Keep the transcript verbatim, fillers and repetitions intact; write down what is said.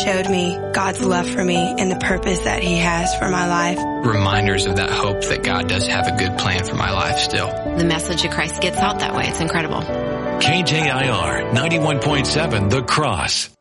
showed me God's love for me and the purpose that he has for my life. Reminders of that hope that God does have a good plan for my life still. The message of Christ gets out that way. It's incredible. K J I R ninety-one point seven The Cross.